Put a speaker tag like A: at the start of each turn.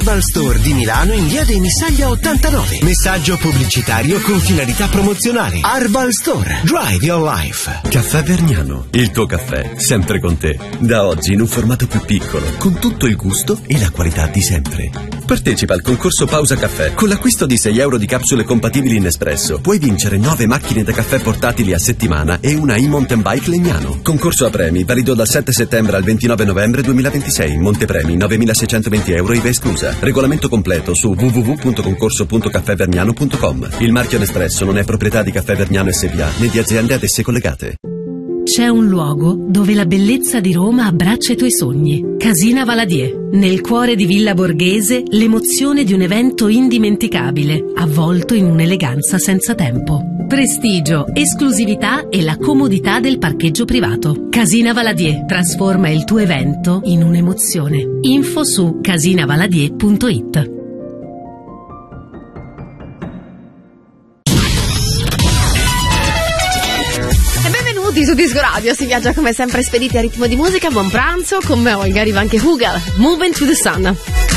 A: Arbal Store di Milano in via dei Missaglia 89. Messaggio pubblicitario con finalità promozionale. Arbal Store. Drive your life.
B: Caffè Vergnano, il tuo caffè, sempre con te. Da oggi in un formato più piccolo, con tutto il gusto e la qualità di sempre. Partecipa al concorso Pausa Caffè. Con l'acquisto di 6 euro di capsule compatibili in espresso puoi vincere 9 macchine da caffè portatili a settimana e una e-mountain bike Legnano. Concorso a premi valido dal 7 settembre al 29 novembre 2026. Montepremi 9.620 euro IVA esclusa. Regolamento completo su www.concorso.caffèvergnano.com. Il marchio Nespresso non è proprietà di Caffè Vergnano SpA né di aziende ad esse collegate.
C: C'è un luogo dove la bellezza di Roma abbraccia i tuoi sogni. Casina Valadier. Nel cuore di Villa Borghese, l'emozione di un evento indimenticabile, avvolto in un'eleganza senza tempo. Prestigio, esclusività e la comodità del parcheggio privato. Casina Valadier trasforma il tuo evento in un'emozione. Info su casinavaladier.it.
D: Su Disco Radio si viaggia come sempre spediti a ritmo di musica. Buon pranzo, con me Olga arriva anche Huga, Moving to the Sun.